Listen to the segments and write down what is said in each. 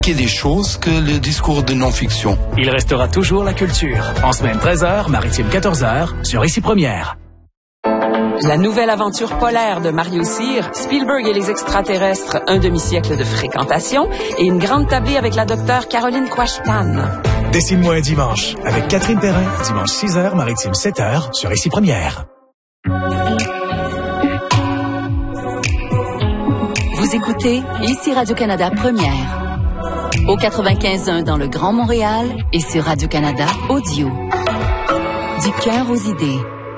qu'il y a des choses que le discours de non-fiction. Il restera toujours la culture. En semaine 13h, maritime 14h, sur Ici Première. La nouvelle aventure polaire de Mario Cyr, Spielberg et les extraterrestres, un demi-siècle de fréquentation et une grande tablée avec la docteure Caroline Quashtan. Dessine-moi un dimanche avec Catherine Perrin, dimanche 6h, maritime 7h, sur Ici Première. Vous écoutez Ici Radio-Canada Première. Au 95.1 dans le Grand Montréal et sur Radio-Canada Audio. Du cœur aux idées.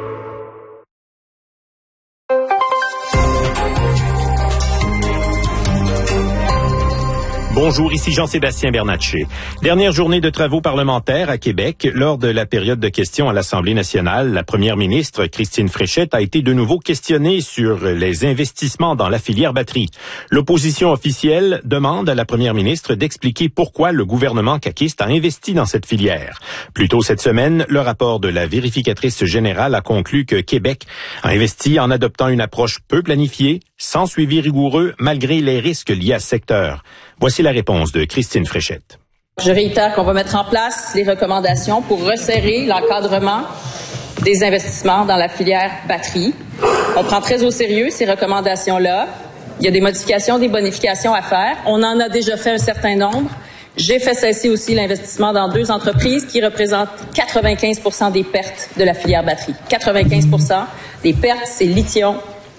Bonjour, ici Jean-Sébastien Bernatchez. Dernière journée de travaux parlementaires à Québec. Lors de la période de questions à l'Assemblée nationale, la première ministre, Christine Fréchette, a été de nouveau questionnée sur les investissements dans la filière batterie. L'opposition officielle demande à la première ministre d'expliquer pourquoi le gouvernement caquiste a investi dans cette filière. Plus tôt cette semaine, le rapport de la vérificatrice générale a conclu que Québec a investi en adoptant une approche peu planifiée, sans suivi rigoureux, malgré les risques liés à ce secteur. Voici la réponse de Christine Fréchette. Je réitère qu'on va mettre en place les recommandations pour resserrer l'encadrement des investissements dans la filière batterie. On prend très au sérieux ces recommandations-là. Il y a des modifications, des bonifications à faire. On en a déjà fait un certain nombre. J'ai fait cesser aussi l'investissement dans 2 entreprises qui représentent 95% des pertes de la filière batterie. 95% des pertes, c'est Lyon,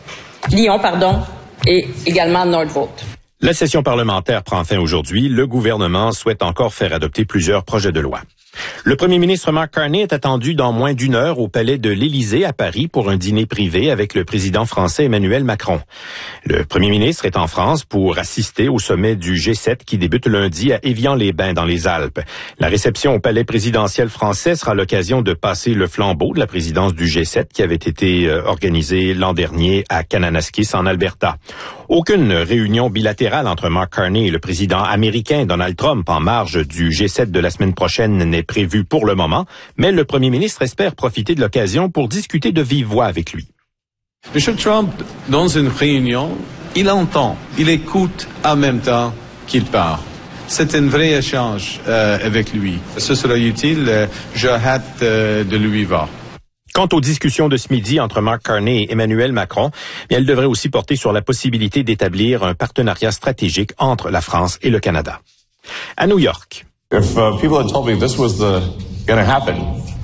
et également Nordvolt. La session parlementaire prend fin aujourd'hui. Le gouvernement souhaite encore faire adopter plusieurs projets de loi. Le premier ministre Mark Carney est attendu dans moins d'1 heure au palais de l'Élysée à Paris pour un dîner privé avec le président français Emmanuel Macron. Le premier ministre est en France pour assister au sommet du G7 qui débute lundi à Évian-les-Bains dans les Alpes. La réception au palais présidentiel français sera l'occasion de passer le flambeau de la présidence du G7 qui avait été organisée l'an dernier à Kananaskis en Alberta. Aucune réunion bilatérale entre Mark Carney et le président américain Donald Trump en marge du G7 de la semaine prochaine n'est prévue pour le moment, mais le premier ministre espère profiter de l'occasion pour discuter de vive voix avec lui. M. Trump, dans une réunion, il entend, il écoute en même temps qu'il parle. C'est un vrai échange avec lui. Ce sera utile. J'ai hâte de lui voir. Quant aux discussions de ce midi entre Mark Carney et Emmanuel Macron, elles devraient aussi porter sur la possibilité d'établir un partenariat stratégique entre la France et le Canada. À New York. If people had told me this was going to happen,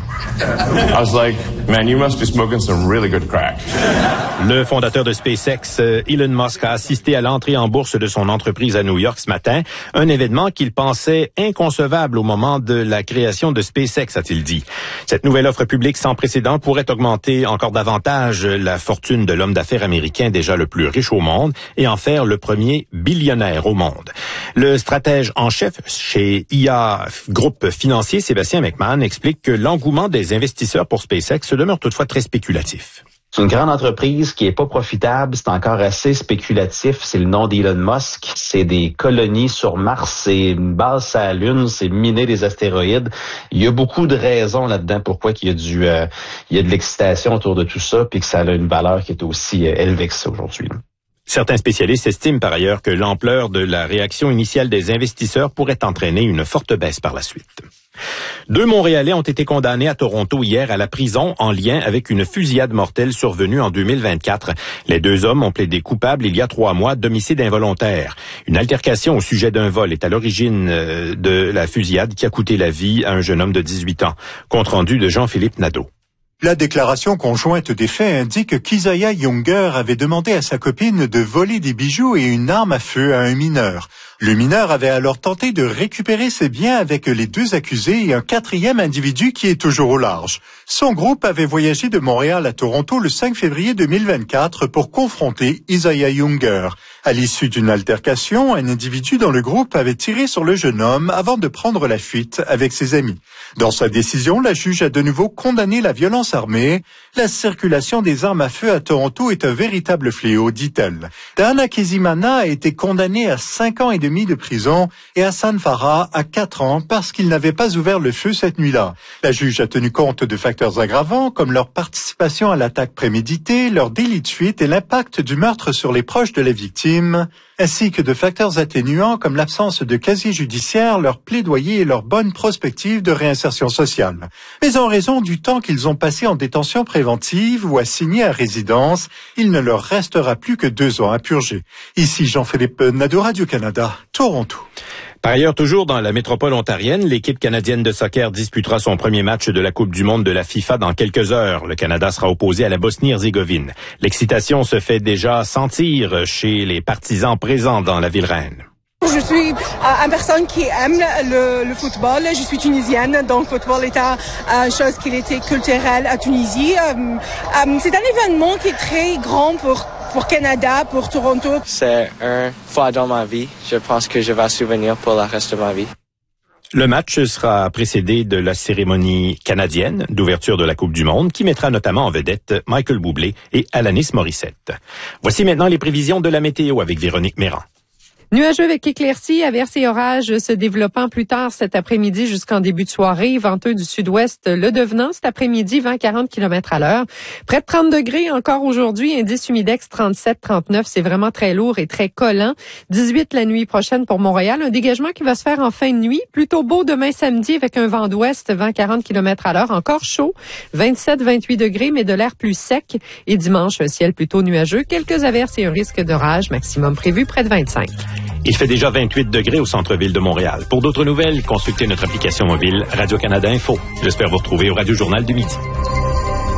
I was like, man, you must be smoking some really good crack. Le fondateur de SpaceX, Elon Musk, a assisté à l'entrée en bourse de son entreprise à New York ce matin, un événement qu'il pensait inconcevable au moment de la création de SpaceX, a-t-il dit. Cette nouvelle offre publique sans précédent pourrait augmenter encore davantage la fortune de l'homme d'affaires américain déjà le plus riche au monde et en faire le premier billionnaire au monde. Le stratège en chef chez IA Groupe Financier, Sébastien McMahon, explique que l'engouement des investisseurs pour SpaceX se demeure toutefois très spéculatif. C'est une grande entreprise qui est pas profitable, c'est encore assez spéculatif, c'est le nom d'Elon Musk, c'est des colonies sur Mars, c'est une base sur la Lune, c'est miner des astéroïdes. Il y a beaucoup de raisons là-dedans pourquoi il y a de l'excitation autour de tout ça puis que ça a une valeur qui est aussi élevée que ça aujourd'hui. Certains spécialistes estiment par ailleurs que l'ampleur de la réaction initiale des investisseurs pourrait entraîner une forte baisse par la suite. 2 Montréalais ont été condamnés à Toronto hier à la prison en lien avec une fusillade mortelle survenue en 2024. Les 2 hommes ont plaidé coupables il y a 3 mois d'homicide involontaire. Une altercation au sujet d'un vol est à l'origine de la fusillade qui a coûté la vie à un jeune homme de 18 ans. Compte rendu de Jean-Philippe Nadeau. La déclaration conjointe des faits indique qu'Isaiah Younger avait demandé à sa copine de voler des bijoux et une arme à feu à un mineur. Le mineur avait alors tenté de récupérer ses biens avec les 2 accusés et un 4e individu qui est toujours au large. Son groupe avait voyagé de Montréal à Toronto le 5 février 2024 pour confronter Isaiah Younger. À l'issue d'une altercation, un individu dans le groupe avait tiré sur le jeune homme avant de prendre la fuite avec ses amis. Dans sa décision, la juge a de nouveau condamné la violence armée. La circulation des armes à feu à Toronto est un véritable fléau, dit-elle. Dana Kezimana a été condamné à 5 ans et demi de prison et Hassan Farah à 4 ans parce qu'il n'avait pas ouvert le feu cette nuit-là. La juge a tenu compte de facteurs aggravants comme leur participation à l'attaque préméditée, leur délit de fuite et l'impact du meurtre sur les proches de la victime. ainsi que de facteurs atténuants comme l'absence de casier judiciaire, leur plaidoyer et leur bonne prospective de réinsertion sociale. Mais en raison du temps qu'ils ont passé en détention préventive ou assigné à résidence, il ne leur restera plus que 2 ans à purger. Ici Jean-Philippe Nadeau, Radio-Canada, Toronto. Par ailleurs, toujours dans la métropole ontarienne, l'équipe canadienne de soccer disputera son premier match de la Coupe du monde de la FIFA dans quelques heures. Le Canada sera opposé à la Bosnie-Herzégovine. L'excitation se fait déjà sentir chez les partisans présents dans la ville reine. Je suis une personne qui aime le football. Je suis tunisienne, donc le football est une chose qui était culturelle à Tunisie. C'est un événement qui est très grand pour Canada, pour Toronto. C'est une fois dans ma vie. Je pense que je vais souvenir pour le reste de ma vie. Le match sera précédé de la cérémonie canadienne d'ouverture de la Coupe du monde qui mettra notamment en vedette Michael Bublé et Alanis Morissette. Voici maintenant les prévisions de la météo avec Véronique Méran. Nuageux avec éclaircies, averses et orages se développant plus tard cet après-midi jusqu'en début de soirée. Venteux du sud-ouest, le devenant cet après-midi, vent 40 km à l'heure. Près de 30 degrés encore aujourd'hui, indice humidex 37-39. C'est vraiment très lourd et très collant. 18 la nuit prochaine pour Montréal. Un dégagement qui va se faire en fin de nuit. Plutôt beau demain samedi avec un vent d'ouest, vent 40 km à l'heure. Encore chaud, 27-28 degrés, mais de l'air plus sec. Et dimanche, un ciel plutôt nuageux. Quelques averses et un risque d'orage. Maximum prévu près de 25. Il fait déjà 28 degrés au centre-ville de Montréal. Pour d'autres nouvelles, consultez notre application mobile Radio-Canada Info. J'espère vous retrouver au Radio Journal du Midi.